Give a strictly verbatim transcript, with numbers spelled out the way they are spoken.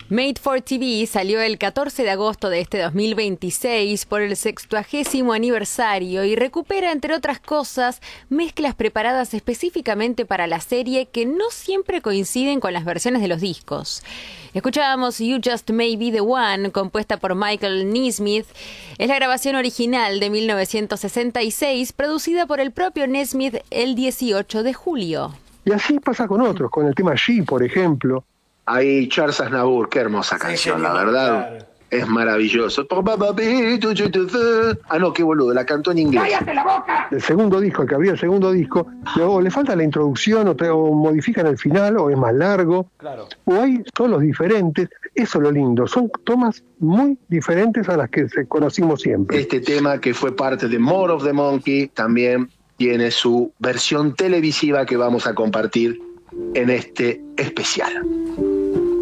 Made for T V salió el catorce de agosto de este dos mil veintiséis por el sextuagésimo aniversario y recupera, entre otras cosas, mezclas preparadas específicamente para la serie que no siempre coinciden con las versiones de los discos. Escuchábamos You Just May Be the One, compuesta por Michael Nesmith. Es la grabación original de mil novecientos sesenta y seis, producida por el propio Nesmith el dieciocho de julio. Y así pasa con otros, con el tema She, por ejemplo. Ahí Charles Aznavour, qué hermosa canción, sí, la verdad, claro. Es maravilloso. Ah, no, qué boludo, la cantó en inglés. ¡Cállate la boca! El segundo disco, el que abrió el segundo disco, o le falta la introducción, o, te, o modifican el final, o es más largo, claro. O hay solos diferentes. Eso es lo lindo, son tomas muy diferentes a las que conocimos siempre. Este tema, que fue parte de More of the Monkey, también tiene su versión televisiva que vamos a compartir en este especial.